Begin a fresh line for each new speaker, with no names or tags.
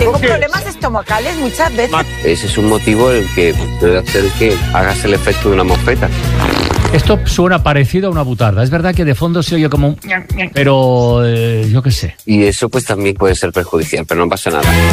tengo problemas estomacales muchas veces.
Ese es un motivo el que puede hacer que hagas el efecto de una mosfeta.
Esto suena parecido a una butarda. Es verdad que de fondo se oye como un... Pero yo qué sé.
Y eso pues también puede ser perjudicial, pero no pasa nada.